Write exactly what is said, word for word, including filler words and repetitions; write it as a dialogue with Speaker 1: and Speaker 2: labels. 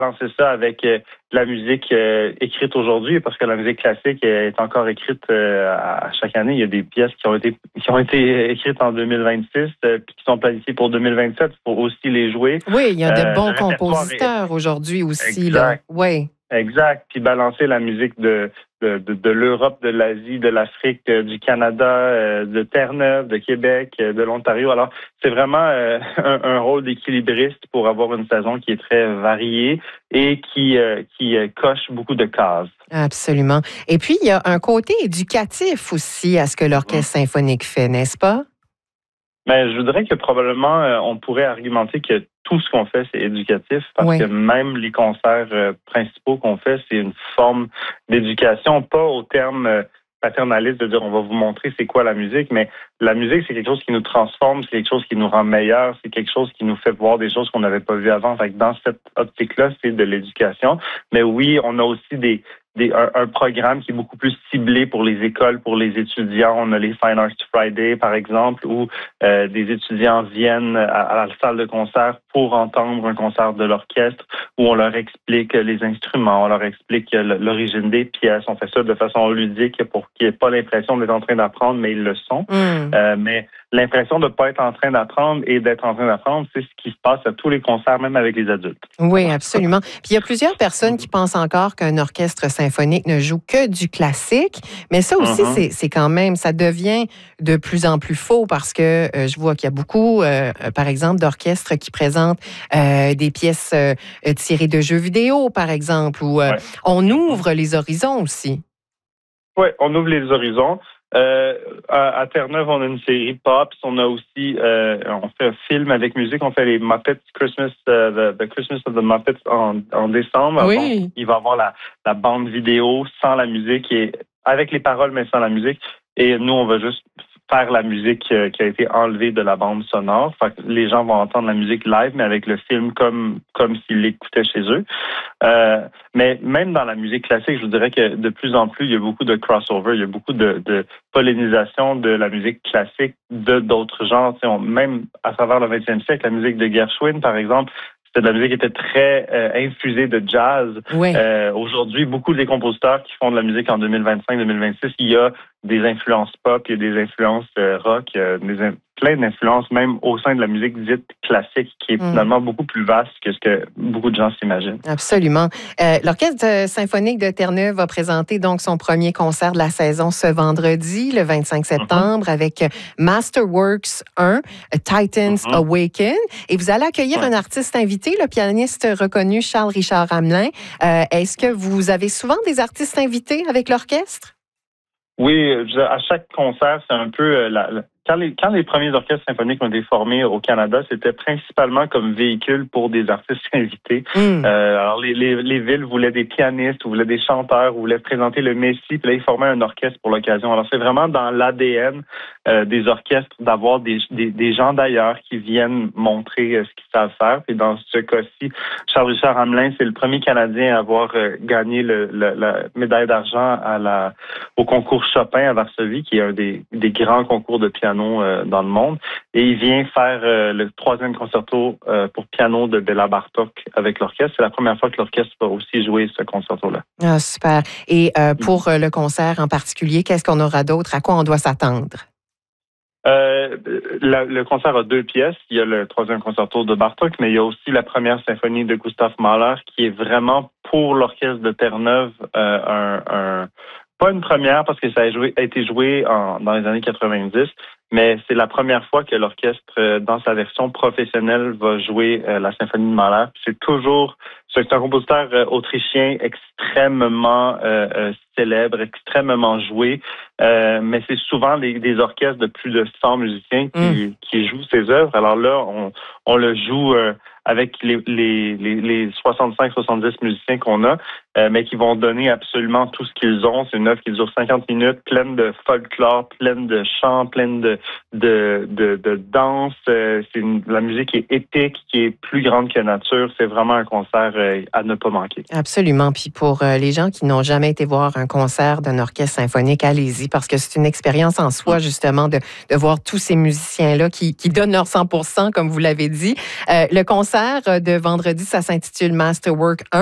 Speaker 1: balancer ça avec euh, la musique euh, écrite aujourd'hui, parce que la musique classique est encore écrite euh, à chaque année. Il y a des pièces qui ont été qui ont été écrites en deux mille vingt-six, euh, puis qui sont planifiées pour deux mille vingt-sept pour aussi les jouer.
Speaker 2: Oui, il y a de
Speaker 1: euh,
Speaker 2: bons compositeurs est... aujourd'hui aussi.
Speaker 1: Exact.
Speaker 2: Là. Oui.
Speaker 1: Exact. Puis balancer la musique de, de, de, de l'Europe, de l'Asie, de l'Afrique, euh, du Canada, euh, de Terre-Neuve, de Québec, euh, de l'Ontario. Alors, c'est vraiment euh, un, un rôle d'équilibriste pour avoir une saison qui est très variée et qui, euh, qui euh, coche beaucoup de cases.
Speaker 2: Absolument. Et puis, il y a un côté éducatif aussi à ce que l'Orchestre mmh. symphonique fait, n'est-ce pas?
Speaker 1: Mais je voudrais que probablement, euh, on pourrait argumenter que tout ce qu'on fait, c'est éducatif, parce oui. que même les concerts euh, principaux qu'on fait, c'est une forme d'éducation, pas au terme euh, paternaliste de dire on va vous montrer c'est quoi la musique, mais la musique, c'est quelque chose qui nous transforme, c'est quelque chose qui nous rend meilleurs, c'est quelque chose qui nous fait voir des choses qu'on n'avait pas vues avant. Fait que dans cette optique-là, c'est de l'éducation. Mais oui, on a aussi des Des, un, un programme qui est beaucoup plus ciblé pour les écoles, pour les étudiants. On a les Fine Arts Friday, par exemple, où euh, des étudiants viennent à, à la salle de concert pour entendre un concert de l'orchestre, où on leur explique les instruments, on leur explique l'origine des pièces. On fait ça de façon ludique pour qu'ils n'aient pas l'impression d'être en train d'apprendre, mais ils le sont. Mm. Euh, mais l'impression de ne pas être en train d'apprendre et d'être en train d'apprendre, c'est ce qui se passe à tous les concerts, même avec les adultes.
Speaker 2: Oui, absolument. Puis il y a plusieurs personnes qui pensent encore qu'un orchestre symphonique ne joue que du classique, mais ça aussi, uh-huh. c'est, c'est quand même, ça devient de plus en plus faux parce que euh, je vois qu'il y a beaucoup, euh, par exemple, d'orchestres qui présentent euh, des pièces euh, tirées de jeux vidéo, par exemple, où euh, ouais. on ouvre les horizons aussi.
Speaker 1: Oui, on ouvre les horizons. Euh, à, à Terre-Neuve, on a une série pop. On a aussi, euh, on fait un film avec musique. On fait les Muppets Christmas, uh, the, the Christmas of the Muppets en, en décembre.
Speaker 2: Oui.
Speaker 1: Bon, il va y avoir la, la bande vidéo sans la musique et avec les paroles mais sans la musique. Et nous, on va juste faire la musique qui a été enlevée de la bande sonore. Fait que les gens vont entendre la musique live, mais avec le film comme comme s'ils l'écoutaient chez eux. Euh, mais même dans la musique classique, je vous dirais que de plus en plus, il y a beaucoup de crossover, il y a beaucoup de, de pollinisation de la musique classique de d'autres genres. On, même à travers le vingtième siècle, la musique de Gershwin, par exemple, c'était de la musique qui était très euh, infusée de jazz.
Speaker 2: Oui.
Speaker 1: Euh, aujourd'hui, beaucoup des compositeurs qui font de la musique en deux mille vingt-cinq deux mille vingt-six, il y a des influences pop, il y a des influences euh, rock, euh, des in- plein d'influences même au sein de la musique dite classique, qui est mm. finalement beaucoup plus vaste que ce que beaucoup de gens s'imaginent.
Speaker 2: Absolument. Euh, L'Orchestre symphonique de Terre-Neuve va présenter donc son premier concert de la saison ce vendredi, le vingt-cinq septembre, mm-hmm. avec Masterworks un, Titans mm-hmm. Awaken. Et vous allez accueillir ouais. un artiste invité, le pianiste reconnu Charles-Richard Hamelin. Euh, est-ce que vous avez souvent des artistes invités avec l'orchestre?
Speaker 1: Oui, à chaque concert, c'est un peu la, la Quand les, quand les premiers orchestres symphoniques ont été formés au Canada, c'était principalement comme véhicule pour des artistes invités. Mm. Euh, alors, les, les, les villes voulaient des pianistes, ou voulaient des chanteurs, ou voulaient présenter le Messie, puis là, ils formaient un orchestre pour l'occasion. Alors, c'est vraiment dans l'A D N euh, des orchestres d'avoir des, des, des gens d'ailleurs qui viennent montrer euh, ce qu'ils savent faire. Puis dans ce cas-ci, Charles-Richard Hamelin, c'est le premier Canadien à avoir euh, gagné le, le, la médaille d'argent à la, au concours Chopin à Varsovie, qui est un des, des grands concours de piano dans le monde. Et il vient faire euh, le troisième concerto euh, pour piano de Béla Bartók avec l'orchestre. C'est la première fois que l'orchestre va aussi jouer ce concerto-là.
Speaker 2: Ah, super. Et euh, pour euh, le concert en particulier, qu'est-ce qu'on aura d'autre? À quoi on doit s'attendre?
Speaker 1: Euh, la, le concert a deux pièces. Il y a le troisième concerto de Bartók, mais il y a aussi la première symphonie de Gustav Mahler qui est vraiment pour l'orchestre de Terre-Neuve euh, un, un pas une première parce que ça a, joué, a été joué en, dans les années quatre-vingt-dix, mais c'est la première fois que l'orchestre, euh, dans sa version professionnelle, va jouer euh, la symphonie de Mahler. C'est toujours, c'est un compositeur euh, autrichien extrêmement euh, euh, célèbre, extrêmement joué, euh, mais c'est souvent des, des orchestres de plus de cent musiciens qui, mm. qui jouent ses œuvres. Alors là, on, on le joue euh, avec les, les, les, les soixante-cinq soixante-dix musiciens qu'on a, euh, mais qui vont donner absolument tout ce qu'ils ont. C'est une œuvre qui dure cinquante minutes, pleine de folklore, pleine de chants, pleine de de, de, de danse. C'est une, la musique est épique, qui est plus grande que nature. C'est vraiment un concert à ne pas manquer.
Speaker 2: Absolument. Puis pour les gens qui n'ont jamais été voir un concert d'un orchestre symphonique, allez-y, parce que c'est une expérience en soi, justement, de, de voir tous ces musiciens-là qui, qui donnent leur cent pour cent, comme vous l'avez dit. Euh, le concert de vendredi, ça s'intitule Masterwork un.